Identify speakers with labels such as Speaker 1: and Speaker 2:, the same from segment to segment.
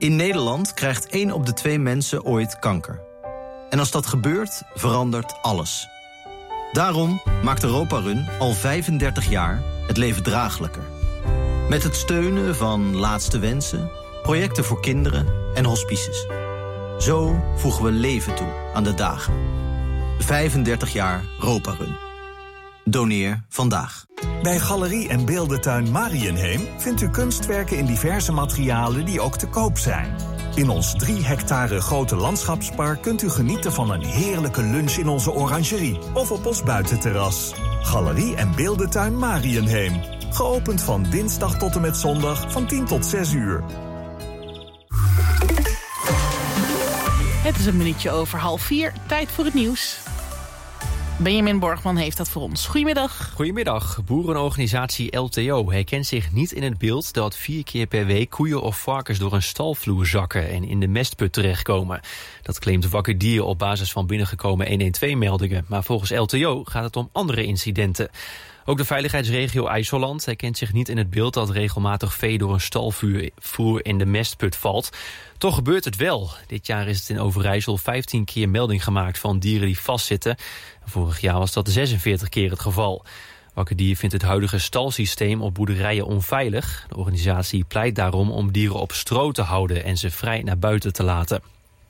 Speaker 1: In Nederland krijgt 1 op de 2 mensen ooit kanker. En als dat gebeurt, verandert alles. Daarom maakt Europa Run al 35 jaar het leven draaglijker. Met het steunen van Laatste Wensen, projecten voor kinderen en hospices. Zo voegen we leven toe aan de dagen. 35 jaar Europa Run. Doneer vandaag.
Speaker 2: Bij Galerie en Beeldentuin Mariënheem vindt u kunstwerken in diverse materialen die ook te koop zijn. In ons 3 hectare grote landschapspark kunt u genieten van een heerlijke lunch in onze orangerie of op ons buitenterras. Galerie en Beeldentuin Mariënheem. Geopend van dinsdag tot en met zondag van 10 tot 6 uur.
Speaker 3: Het is een minuutje over 3:30. Tijd voor het nieuws. Benjamin Borgman heeft dat voor ons. Goedemiddag.
Speaker 4: Goedemiddag. Boerenorganisatie LTO herkent zich niet in het beeld dat 4 keer per week koeien of varkens door een stalvloer zakken en in de mestput terechtkomen. Dat claimt Wakker Dier op basis van binnengekomen 112-meldingen. Maar volgens LTO gaat het om andere incidenten. Ook de veiligheidsregio IJsseland herkent zich niet in het beeld dat regelmatig vee door een stalvoer in de mestput valt. Toch gebeurt het wel. Dit jaar is het in Overijssel 15 keer melding gemaakt van dieren die vastzitten. Vorig jaar was dat 46 keer het geval. Wakker Dier vindt het huidige stalsysteem op boerderijen onveilig. De organisatie pleit daarom om dieren op stro te houden en ze vrij naar buiten te laten.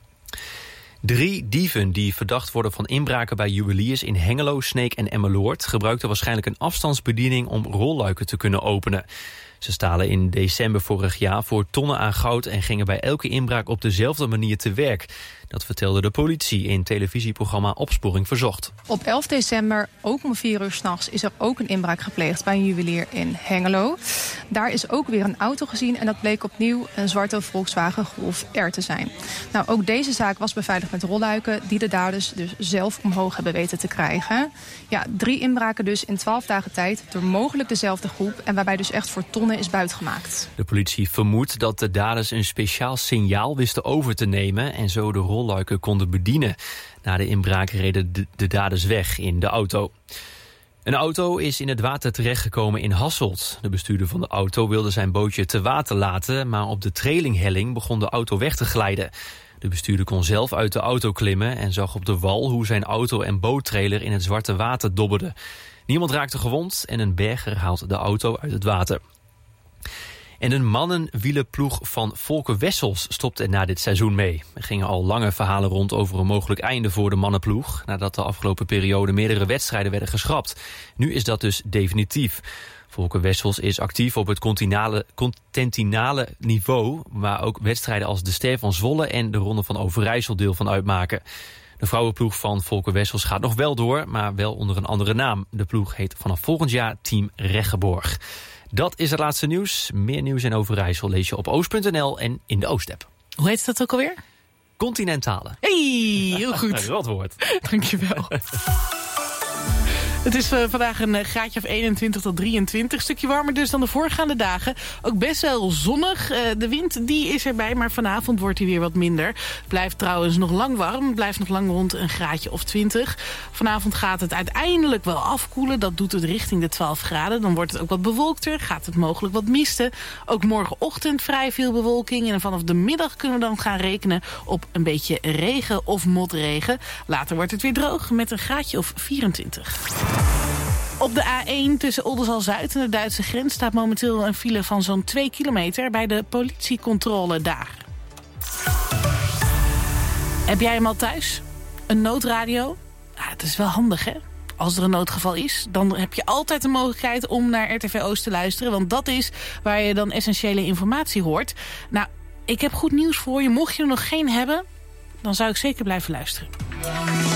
Speaker 4: 3 dieven die verdacht worden van inbraken bij juweliers in Hengelo, Sneek en Emmeloord gebruikten waarschijnlijk een afstandsbediening om rolluiken te kunnen openen. Ze stalen in december vorig jaar voor tonnen aan goud en gingen bij elke inbraak op dezelfde manier te werk. Dat vertelde de politie in televisieprogramma Opsporing Verzocht.
Speaker 5: Op 11 december, ook om 4 uur 's nachts, is er ook een inbraak gepleegd bij een juwelier in Hengelo. Daar is ook weer een auto gezien en dat bleek opnieuw een zwarte Volkswagen Golf R te zijn. Nou, ook deze zaak was beveiligd met rolluiken die de daders dus zelf omhoog hebben weten te krijgen. Ja, 3 inbraken dus in 12 dagen tijd door mogelijk dezelfde groep en waarbij dus echt voor tonnen is buitgemaakt.
Speaker 4: De politie vermoedt dat de daders een speciaal signaal wisten over te nemen en zo de rolluiken konden bedienen. Na de inbraak reden de daders weg in de auto. Een auto is in het water terechtgekomen in Hasselt. De bestuurder van de auto wilde zijn bootje te water laten, maar op de trelinghelling begon de auto weg te glijden. De bestuurder kon zelf uit de auto klimmen en zag op de wal hoe zijn auto en boottrailer in het zwarte water dobberden. Niemand raakte gewond en een berger haalt de auto uit het water. En een mannenwielerploeg van Volker Wessels stopt er na dit seizoen mee. Er gingen al lange verhalen rond over een mogelijk einde voor de mannenploeg, nadat de afgelopen periode meerdere wedstrijden werden geschrapt. Nu is dat dus definitief. Volker Wessels is actief op het continentale niveau, waar ook wedstrijden als de Ster van Zwolle en de Ronde van Overijssel deel van uitmaken. De vrouwenploeg van Volker Wessels gaat nog wel door, maar wel onder een andere naam. De ploeg heet vanaf volgend jaar Team Reggeborg. Dat is het laatste nieuws. Meer nieuws in Overijssel lees je op oost.nl en in de Oost-app.
Speaker 3: Hoe heet dat ook alweer?
Speaker 4: Continentale.
Speaker 3: Hey, heel goed.
Speaker 4: Rotwoord.
Speaker 3: Dankjewel. Het is vandaag een graadje of 21 tot 23. Stukje warmer dus dan de voorgaande dagen. Ook best wel zonnig. De wind die is erbij, maar vanavond wordt hij weer wat minder. Het blijft trouwens nog lang warm. Het blijft nog lang rond een graadje of 20. Vanavond gaat het uiteindelijk wel afkoelen. Dat doet het richting de 12 graden. Dan wordt het ook wat bewolkter. Gaat het mogelijk wat misten. Ook morgenochtend vrij veel bewolking. En vanaf de middag kunnen we dan gaan rekenen op een beetje regen of motregen. Later wordt het weer droog met een graadje of 24. Op de A1 tussen Oldenzaal-Zuid en de Duitse grens staat momenteel een file van zo'n 2 kilometer bij de politiecontrole daar. Heb jij hem al thuis? Een noodradio? Nou, het is wel handig, hè? Als er een noodgeval is, dan heb je altijd de mogelijkheid om naar RTV Oost te luisteren. Want dat is waar je dan essentiële informatie hoort. Nou, ik heb goed nieuws voor je. Mocht je er nog geen hebben, dan zou ik zeker blijven luisteren.